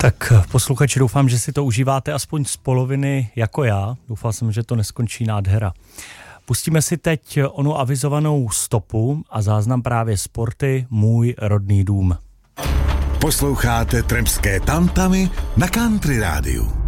Tak posluchači, doufám, že si to užíváte aspoň z poloviny jako já. Doufal jsem, že to neskončí nádhera. Pustíme si teď onu avizovanou stopu a záznam právě Sporty Můj rodný dům. Posloucháte Tremské tantamy na Country rádiu.